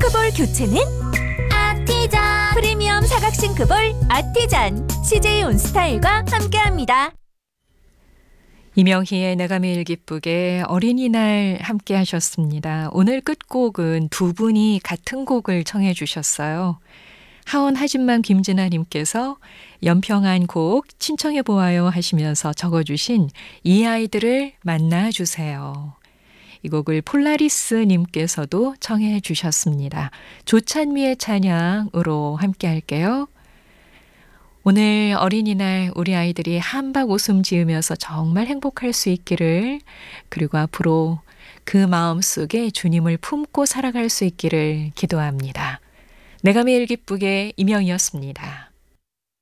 싱크볼 교체는 아티잔. 프리미엄 사각 싱크볼 아티잔. CJ 온스타일과 함께합니다. 이명희의 내가 매일 기쁘게 어린이날 함께 하셨습니다. 오늘 끝곡은 두 분이 같은 곡을 청해 주셨어요. 하원 하진만 김진아님께서 연평한 곡 신청해 보아요 하시면서 적어주신 이 아이들을 만나주세요. 이 곡을 폴라리스님께서도 청해 주셨습니다. 조찬미의 찬양으로 함께 할게요. 오늘 어린이날 우리 아이들이 한박 웃음 지으면서 정말 행복할 수 있기를, 그리고 앞으로 그 마음속에 주님을 품고 살아갈 수 있기를 기도합니다. 내가 매일 기쁘게 이명희였습니다.